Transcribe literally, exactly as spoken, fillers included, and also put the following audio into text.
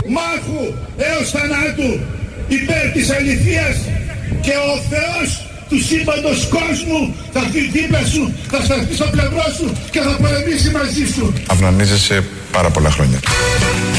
μάχου έως θανάτου υπέρ της αληθείας και ο Θεός του σύμπαντος κόσμου θα έρθει δίπλα σου, θα σταθεί στο πλευρό σου και θα πολεμήσει μαζί σου. Αυνανίζεσαι πάρα πολλά χρόνια.